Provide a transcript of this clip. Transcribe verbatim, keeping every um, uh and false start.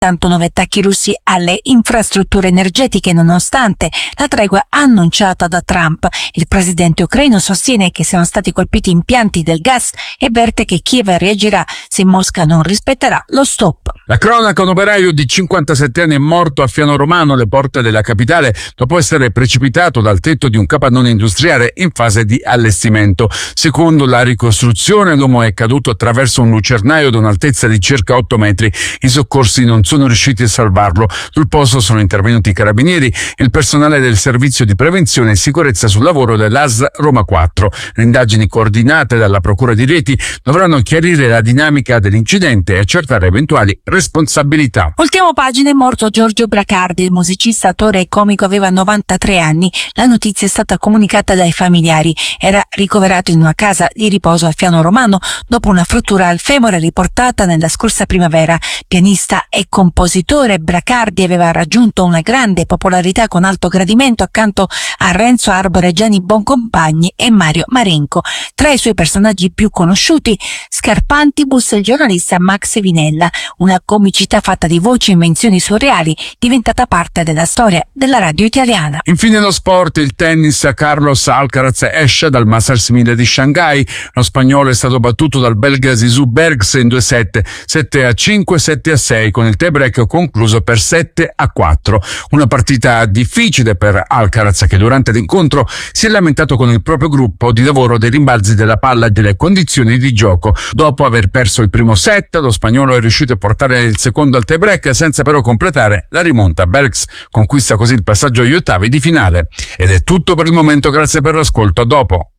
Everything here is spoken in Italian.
Intanto nuovi attacchi russi alle infrastrutture energetiche nonostante la tregua annunciata da Trump. Il presidente ucraino sostiene che siano stati colpiti impianti del gas e avverte che Kiev reagirà se Mosca non rispetterà lo stop. La cronaca: un operaio di cinquantasette anni è morto a Fiano Romano, alle porte della capitale, dopo essere precipitato dal tetto di un capannone industriale in fase di allestimento. Secondo la ricostruzione, l'uomo è caduto attraverso un lucernaio ad un'altezza di circa otto metri. I soccorsi non sono riusciti a salvarlo. Sul posto sono intervenuti i carabinieri e il personale del servizio di prevenzione e sicurezza sul lavoro dell'A S L Roma quattro. Le indagini coordinate dalla Procura di Rieti dovranno chiarire la dinamica dell'incidente e accertare eventuali responsabilità. Ultimo pagina: è morto Giorgio Bracardi, il musicista, attore e comico, aveva novantatré anni. La notizia è stata comunicata dai familiari. Era ricoverato in una casa di riposo a Fiano Romano dopo una frattura al femore riportata nella scorsa primavera. Pianista e compositore, Bracardi aveva raggiunto una grande popolarità con alto gradimento accanto a Renzo Arbore, Gianni Boncompagni e Mario Marenco. Tra i suoi personaggi più conosciuti, Scarpantibus e il giornalista Max Vinella, una comicità fatta di voci e invenzioni surreali diventata parte della storia della radio italiana. Infine lo sport, il tennis. Carlos Alcaraz esce dal Masters mille di Shanghai. Lo spagnolo è stato battuto dal belga Zizou Bergs in due set, sette a cinque, sette a sei, con il tie-break concluso per sette a quattro. Una partita difficile per Alcaraz, che durante l'incontro si è lamentato con il proprio gruppo di lavoro dei rimbalzi della palla e delle condizioni di gioco. Dopo aver perso il primo set, lo spagnolo è riuscito a portare il secondo al tie-break senza però completare la rimonta. Bergs conquista così il passaggio agli ottavi di finale. Ed è tutto per il momento, grazie per l'ascolto, a dopo.